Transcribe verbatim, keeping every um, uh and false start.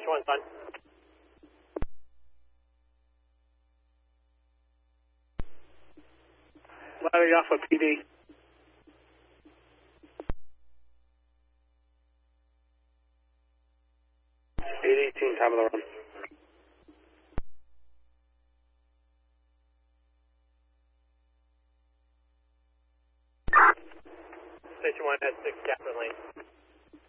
Station one, son. Larry Alpha P D. eight eighteen, top of the run. Station one has six, Catherine Lane.